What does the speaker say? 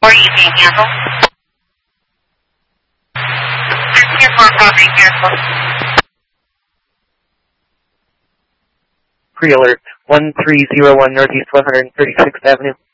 Or you can cancel. Pre-alert, 1301 Northeast 136th Avenue.